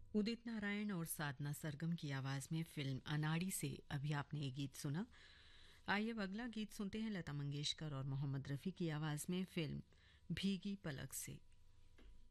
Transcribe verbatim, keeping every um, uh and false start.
उदित नारायण और साधना सरगम की आवाज में फिल्म अनाड़ी से अभी आपने ये गीत सुना। आइए अब अगला गीत सुनते हैं लता मंगेशकर और मोहम्मद रफ़ी की आवाज में फिल्म भीगी पलक से।